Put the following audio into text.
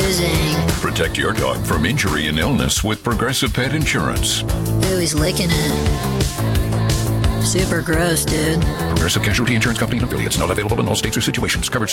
Zing. Protect your dog from injury and illness with Progressive Pet Insurance. Ooh, he's licking it. Super gross, dude. Progressive Casualty Insurance Company and affiliates. Not available in all states or situations. Coverage